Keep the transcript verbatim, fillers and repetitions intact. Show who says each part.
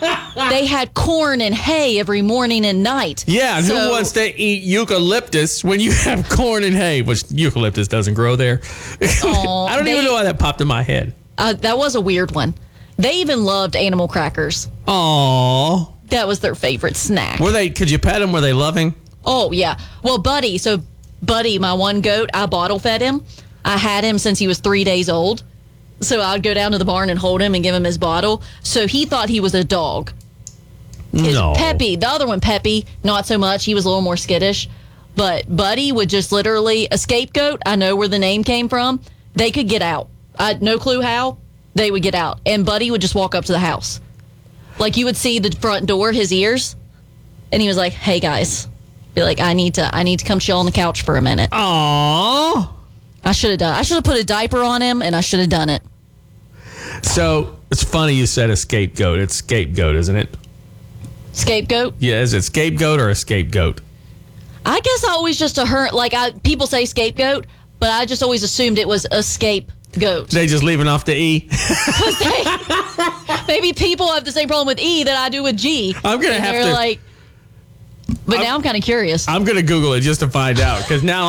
Speaker 1: they had corn and hay every morning and night.
Speaker 2: Yeah, and
Speaker 1: So-
Speaker 2: who wants to eat eucalyptus when you have corn and hay? Which eucalyptus doesn't grow there.
Speaker 1: Aw,
Speaker 2: I don't
Speaker 1: they-
Speaker 2: even know why that popped in my head.
Speaker 1: Uh, that was a weird one. They even loved animal crackers.
Speaker 2: Aww.
Speaker 1: That was their favorite snack.
Speaker 2: Were they? Could you pet them? Were they loving?
Speaker 1: Oh, yeah. Well, Buddy, so Buddy, my one goat, I bottle fed him. I had him since he was three days old. So I'd go down to the barn and hold him and give him his bottle. So he thought he was a dog. His
Speaker 2: No.
Speaker 1: Peppy, the other one, Peppy, not so much. He was a little more skittish. But Buddy would just literally, a scapegoat, I know where the name came from. They could get out. I had no clue how. They would get out. And Buddy would just walk up to the house. Like you would see the front door, his ears. And he was like, hey, guys. Be like, I need to I need to come chill on the couch for a minute.
Speaker 2: Aww.
Speaker 1: I should have done I should have put a diaper on him, and I should have done it.
Speaker 2: So it's funny you said a scapegoat. It's scapegoat, isn't it?
Speaker 1: Scapegoat?
Speaker 2: Yeah, is it scapegoat or a scapegoat?
Speaker 1: I guess I always just a her like I people say scapegoat, but I just always assumed it was a scapegoat.
Speaker 2: They just leaving off the E.
Speaker 1: Maybe people have the same problem with E that I do with G.
Speaker 2: I'm gonna
Speaker 1: And
Speaker 2: have
Speaker 1: they're
Speaker 2: to-
Speaker 1: like, but
Speaker 2: I'm-
Speaker 1: now I'm kind of curious.
Speaker 2: I'm going to Google it just to find out because now